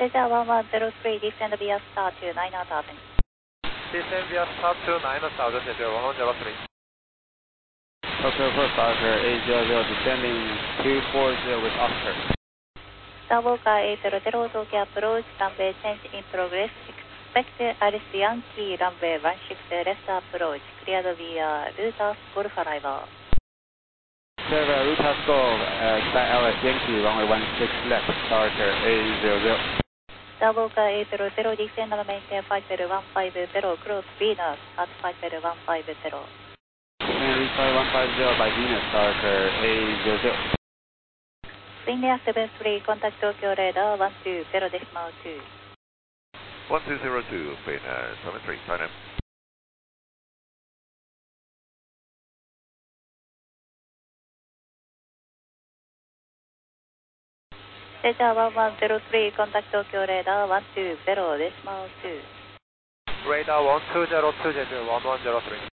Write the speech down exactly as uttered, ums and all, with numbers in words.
Cesar one one zero three, descend via star to nine thousand. Descend via star to nine thousand, Cesar one one zero three. Tokyo First Oscar eight zero zero, descending two four zero with Oscar. Star Walker eight zero zero, Tokyo approach, runway change in progress. Expect Alice Yankee, runway one six left approach, cleared via Lutas Golf arrival. Server Lutas Golf, uh, expect Alice Yankee, runway one six left, departure eight zero zero. Star Walker eight zero zero, descend and maintain five zero one five zero, cross Venus at five zero one five zero. And reach five one five zero by Venus, departure eight zero zero. Linear seven three, contact Tokyo radar one two zero decimal two. one two zero two, Beta seven three, turn in. Cesar one one zero three, contact Tokyo radar one two zero decimal two. Radar one two zero two, Cesar one one zero three.